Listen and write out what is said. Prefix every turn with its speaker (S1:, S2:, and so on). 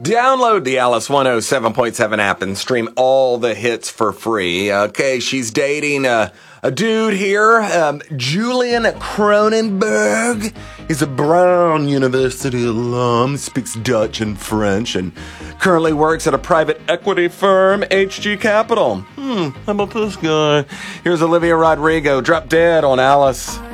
S1: Download the Alice 107.7 app and stream all the hits for free. Okay, she's dating a dude here, Julian Cronenberg. He's a Brown University alum, speaks Dutch and French, and currently works at a private equity firm, HG Capital. How about this guy? Here's Olivia Rodrigo, Drop Dead on Alice.